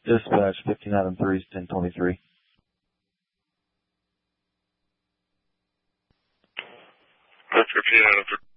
Dispatch 15 Adam 3 is 1023. That's 15 Adam 3.